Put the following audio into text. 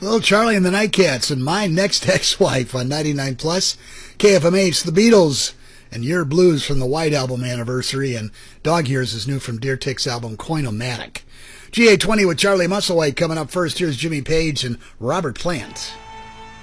Little Charlie and the Nightcats and My Next Ex-Wife on 99 Plus, KFMH, The Beatles, and Your Blues from the White Album anniversary, and Dog Years is new from Deer Tick's album Coin-O-Matic. GA20 with Charlie Musselwhite coming up first. Here's Jimmy Page and Robert Plant.